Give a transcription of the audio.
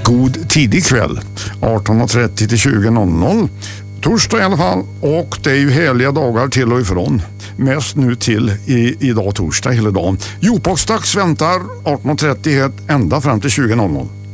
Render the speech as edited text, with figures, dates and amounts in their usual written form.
god tidig kväll. 18.30 till 20.00. Torsdag i alla fall. Och det är ju härliga dagar till och ifrån. Mest nu till idag torsdag hela dagen. Jukeboxdags väntar 18.30 ända fram till 20.00.